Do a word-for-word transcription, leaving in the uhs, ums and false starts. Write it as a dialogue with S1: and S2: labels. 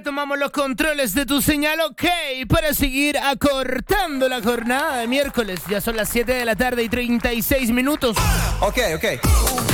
S1: retomamos los controles de tu señal, ok, para seguir acortando la jornada de miércoles. Ya son las siete de la tarde y treinta y seis minutos.
S2: Ok, ok.